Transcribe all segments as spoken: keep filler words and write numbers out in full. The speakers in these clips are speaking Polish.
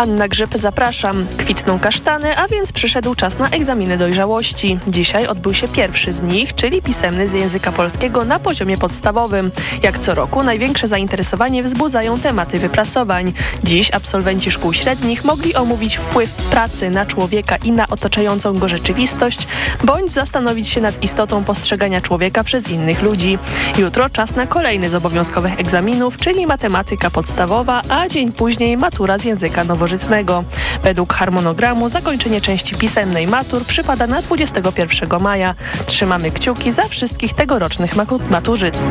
Anna Grzyb, zapraszam. Kwitną kasztany, a więc przyszedł czas na egzaminy dojrzałości. Dzisiaj odbył się pierwszy z nich, czyli pisemny z języka polskiego na poziomie podstawowym. Jak co roku największe zainteresowanie wzbudzają tematy wypracowań. Dziś absolwenci szkół średnich mogli omówić wpływ pracy na człowieka i na otaczającą go rzeczywistość, bądź zastanowić się nad istotą postrzegania człowieka przez innych ludzi. Jutro czas na kolejny z obowiązkowych egzaminów, czyli matematyka podstawowa, a dzień później matura z języka nowożytnego. Według harmonogramu zakończenie części pisemnej matur przypada na dwudziestego pierwszego maja. Trzymamy kciuki za wszystkich tegorocznych maturzystów.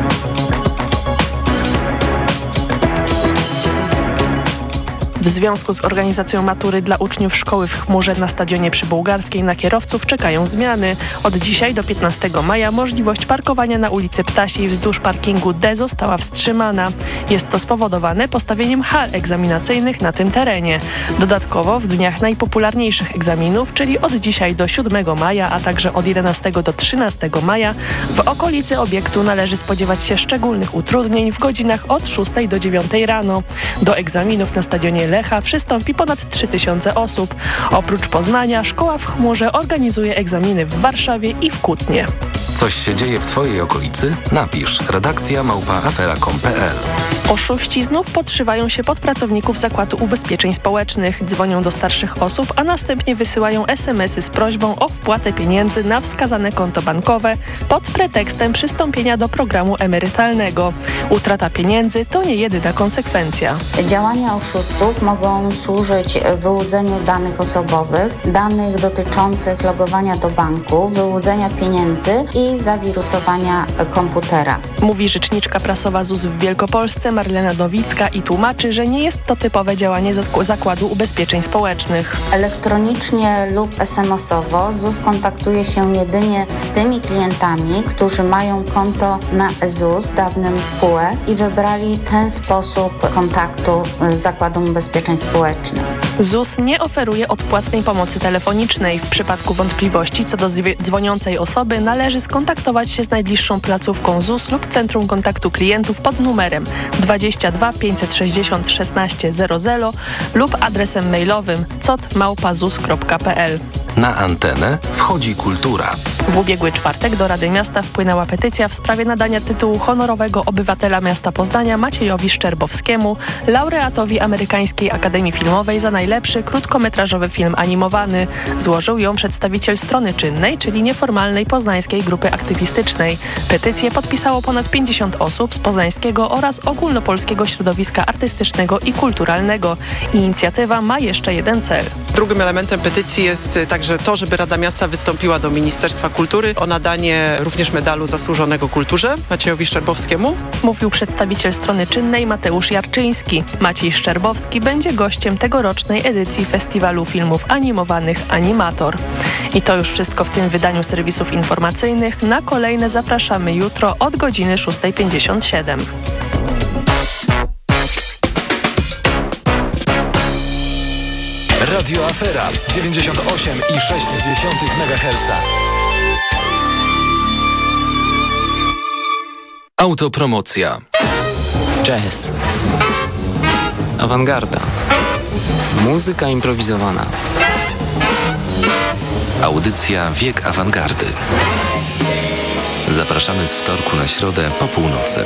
W związku z organizacją matury dla uczniów szkoły w Chmurze na stadionie przy Bułgarskiej na kierowców czekają zmiany. Od dzisiaj do piętnastego maja możliwość parkowania na ulicy Ptasiej wzdłuż parkingu D została wstrzymana. Jest to spowodowane postawieniem hal egzaminacyjnych na tym terenie. Dodatkowo w dniach najpopularniejszych egzaminów, czyli od dzisiaj do siódmego maja, a także od jedenastego do trzynastego maja, w okolicy obiektu należy spodziewać się szczególnych utrudnień w godzinach od szóstej do dziewiątej rano. Do egzaminów na stadionie Lecha przystąpi ponad trzy tysiące osób. Oprócz Poznania szkoła w Chmurze organizuje egzaminy w Warszawie i w Kutnie. Coś się dzieje w Twojej okolicy? Napisz redakcja małpa afera kropka com kropka pe el. Oszuści znów podszywają się pod pracowników Zakładu Ubezpieczeń Społecznych. Dzwonią do starszych osób, a następnie wysyłają es em esy z prośbą o wpłatę pieniędzy na wskazane konto bankowe pod pretekstem przystąpienia do programu emerytalnego. Utrata pieniędzy to nie jedyna konsekwencja. Działania oszustów mogą służyć wyłudzeniu danych osobowych, danych dotyczących logowania do banku, wyłudzenia pieniędzy i zawirusowania komputera. Mówi rzeczniczka prasowa Z U S w Wielkopolsce Marlena Nowicka i tłumaczy, że nie jest to typowe działanie Zakładu Ubezpieczeń Społecznych. Elektronicznie lub es em esowo Z U S kontaktuje się jedynie z tymi klientami, którzy mają konto na Z U S, dawnym P U E, i wybrali ten sposób kontaktu z Zakładem Ubezpieczeń Społecznych. Z U S nie oferuje odpłatnej pomocy telefonicznej. W przypadku wątpliwości co do dzwoniącej osoby należy skontaktować się z najbliższą placówką Z U S lub Centrum Kontaktu Klientów pod numerem dwadzieścia dwa pięćset sześćdziesiąt szesnaście zero zero lub adresem mailowym cot małpa zus kropka pe el. Na antenę wchodzi kultura. W ubiegły czwartek do Rady Miasta wpłynęła petycja w sprawie nadania tytułu honorowego obywatela miasta Poznania Maciejowi Szczerbowskiemu, laureatowi Amerykańskiej Akademii Filmowej za najlepszy krótkometrażowy film animowany. Złożył ją przedstawiciel strony czynnej, czyli nieformalnej poznańskiej grupy aktywistycznej. Petycję podpisało ponad pięćdziesiąt osób z poznańskiego oraz ogólnopolskiego środowiska artystycznego i kulturalnego. Inicjatywa ma jeszcze jeden cel. Drugim elementem petycji jest także to, żeby Rada Miasta wystąpiła do Ministerstwa Kultury o nadanie również medalu zasłużonego kulturze Maciejowi Szczerbowskiemu. Mówił przedstawiciel strony czynnej Mateusz Jarczyński. Maciej Szczerbowski będzie gościem tegorocznej edycji Festiwalu Filmów Animowanych Animator. I to już wszystko w tym wydaniu serwisów informacyjnych. Na kolejne zapraszamy jutro od godziny szósta pięćdziesiąt siedem. Radio Afera dziewięćdziesiąt osiem i sześć dziesiątych megaherca. Autopromocja. Jazz. Awangarda. Muzyka improwizowana. Audycja Wiek Awangardy. Zapraszamy z wtorku na środę po północy.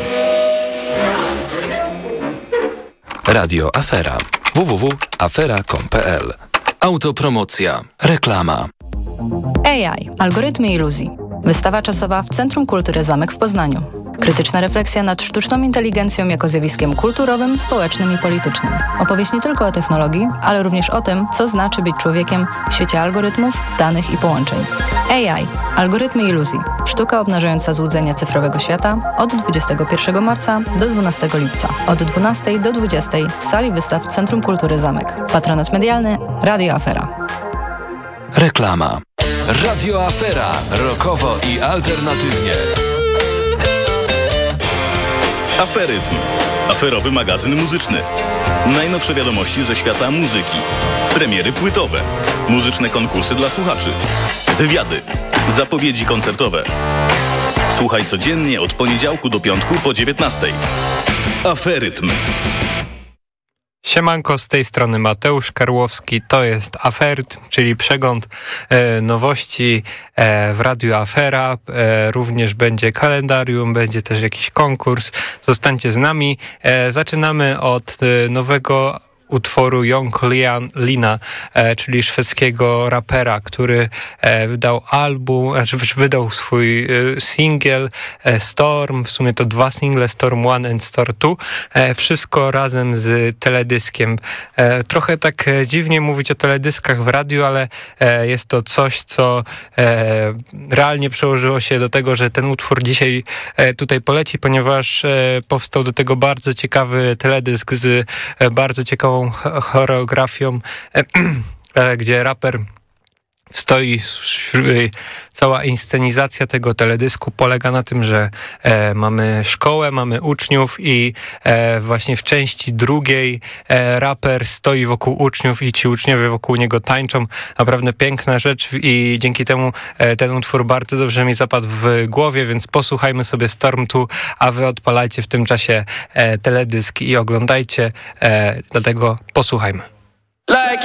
Radio Afera. w w w kropka afera kropka com kropka pe el. Autopromocja. Reklama. A I. Algorytmy iluzji. Wystawa czasowa w Centrum Kultury Zamek w Poznaniu. Krytyczna refleksja nad sztuczną inteligencją jako zjawiskiem kulturowym, społecznym i politycznym. Opowieść nie tylko o technologii, ale również o tym, co znaczy być człowiekiem w świecie algorytmów, danych i połączeń. A I. Algorytmy iluzji. Sztuka obnażająca złudzenia cyfrowego świata od dwudziestego pierwszego marca do dwunastego lipca. Od dwunastej do dwudziestej w sali wystaw Centrum Kultury Zamek. Patronat medialny Radio Afera. Reklama. Radio Afera. Rockowo i alternatywnie. Aferytm. Aferowy magazyn muzyczny. Najnowsze wiadomości ze świata muzyki. Premiery płytowe. Muzyczne konkursy dla słuchaczy. Wywiady. Zapowiedzi koncertowe. Słuchaj codziennie od poniedziałku do piątku po dziewiętnastej. Aferytm. Siemanko, z tej strony Mateusz Karłowski, to jest Aferytm, czyli przegląd e, nowości e, w Radiu Afera. E, również będzie kalendarium, będzie też jakiś konkurs. Zostańcie z nami. E, zaczynamy od e, nowego utworu Young Lian, Lina, e, czyli szwedzkiego rapera, który e, wydał album, znaczy wydał swój e, singiel e, Storm, w sumie to dwa single, Storm One and Storm Two, e, wszystko razem z teledyskiem. E, trochę tak e, dziwnie mówić o teledyskach w radiu, ale e, jest to coś, co e, realnie przełożyło się do tego, że ten utwór dzisiaj e, tutaj poleci, ponieważ e, powstał do tego bardzo ciekawy teledysk z e, bardzo ciekawą choreografią, gdzie raper stoi, cała inscenizacja tego teledysku polega na tym, że e, mamy szkołę, mamy uczniów i e, właśnie w części drugiej e, raper stoi wokół uczniów i ci uczniowie wokół niego tańczą. Naprawdę piękna rzecz i dzięki temu e, ten utwór bardzo dobrze mi zapadł w głowie, więc posłuchajmy sobie Storm Two, a wy odpalajcie w tym czasie e, teledysk i oglądajcie, e, dlatego posłuchajmy. Like